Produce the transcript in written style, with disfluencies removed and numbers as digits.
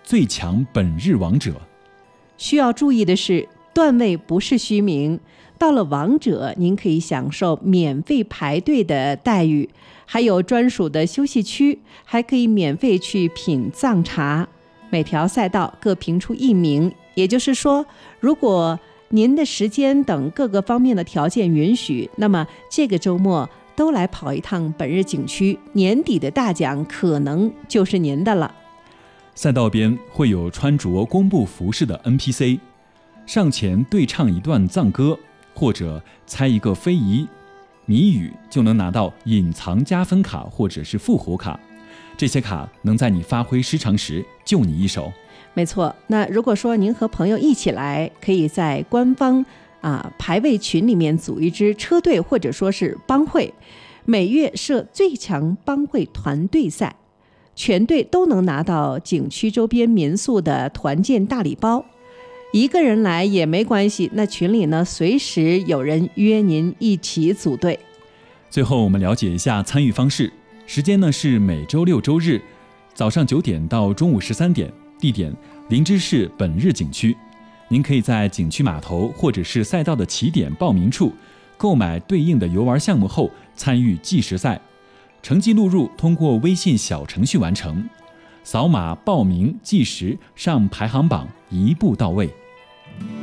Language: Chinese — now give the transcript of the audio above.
最强本日王者。 需要注意的是，段位不是虚名，到了王者，您可以享受免费排队的待遇，还有专属的休息区，还可以免费去品藏茶。每条赛道各评出1名，也就是说，如果您的时间等各个方面的条件允许，那么这个周末都来跑一趟本日景区，年底的大奖可能就是您的了。 赛道边会有穿着工部服饰的 NPC， 上前对唱一段藏歌，或者猜一个非遗谜语，就能拿到隐藏加分卡或者是复活卡。这些卡能在你发挥失常时救你一手。 没错，那如果说您和朋友一起来，可以在官方排位群里面组一支车队或者说是帮会，每月设最强帮会团队赛，全队都能拿到景区周边民宿的团建大礼包。一个人来也没关系，那群里呢随时有人约您一起组队。 最后我们了解一下参与方式，时间呢是每周6周日早上9点到中午13点，地点林芝市本日景区。您可以在景区码头或者是赛道的起点报名处购买对应的游玩项目后参与计时赛，成绩录入通过微信小程序完成，扫码报名计时上排行榜，一步到位。